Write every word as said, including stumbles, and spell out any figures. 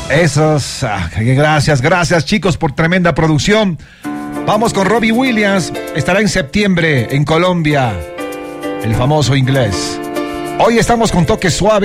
Esos, ah, gracias, gracias chicos por tremenda producción. Vamos con Robbie Williams, estará en septiembre en Colombia, el famoso inglés. Hoy estamos con Toque Suave.